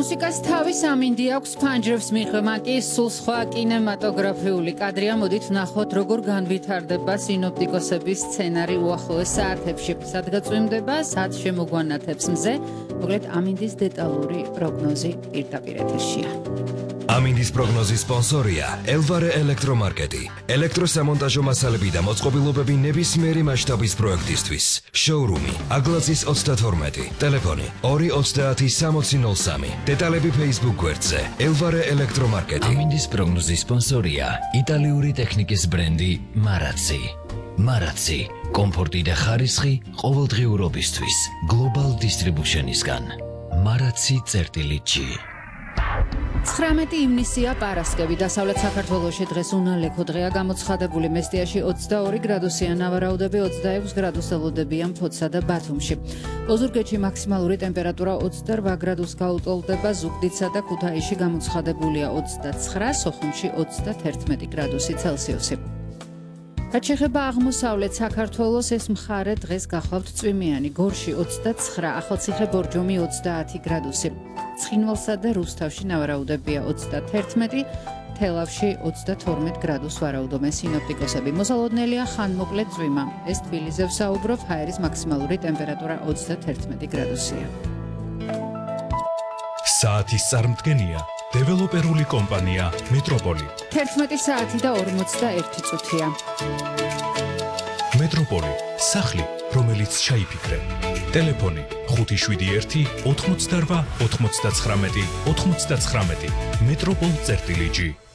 მუსიკას თავის ამინდი აქვს ფანჯრებს მიღმა კი სულ სხვა კინემატოგრაფიული კადრია. მოდით ვნახოთ როგორ განვითარდება სინოპტიკოსების სცენარი უახლოეს საათებში. სად გაწვიმდება, სად შემოგვანათებს მზე. მოკლედ ამინდის დეტალური პროგნოზი პირდაპირ ეთერშია. ამინდის პროგნოზის სპონსორია ელვარე ელექტრომარკეტი. ელექტროსამონტაჟო მასალები და მოწყობილობები ნებისმიერი მასშტაბის პროექტისთვის. შოურუმი აგლაძის 32, ტელეფონი 230-6003. დეტალები Facebook გვერდზე ელვარე ელექტრომარკეტი. ამინდის პროგნოზის სპონსორია იტალიური ტექნიკის ბრენდი მარაცი. მარაცი, კომფორტი და ხარისხი ყოველდღიურობისთვის. გლობალ დისტრიბუშენისგან. maracsi.g 19 ივნისია პარასკევი. დასავლეთ საქართველოში დღეს უნალექო დღეა გამოცხადებული. მესტიაში 22 გრადუსია ნავარაუდები, 26 გრადუს ელოდებიან ფოთსა და ბათუმში. ოზურგეთში მაქსიმალური ტემპერატურა 28 გრადუსს გაუტოლდება, ზუგდიდსა და ქუთაისში გამოცხადებულია 29, სოხუმში 31 გრადუსი ცელსიუსი. რაც შეეხება აღმოსავლეთ საქართველოს, ეს მხარე დღეს გახლავთ წვიმიანი. გორში 29, ახალციხე ბორჯომი 30 გრადუსი. ცხინვალსა და რუსთავში ნავარაუდებია 31, თელავში 32 გრადუსს ვარაუდობენ სინოპტიკოსები. მოსალოდნელია ხანმოკლე წვიმა. ეს თბილისზე ვსაუბრობ, ჰაერის მაქსიმალური ტემპერატურა 31 გრადუსია. საათის წარმდგენია დეველოპერული კომპანია მეტროპოლი. 11 საათი და 41 წუთია. მეტროპოლი, სახლი, რომელიც ჩაიფიქრე. ტელეფონი 571 88 99 99. მეტროპოლ.g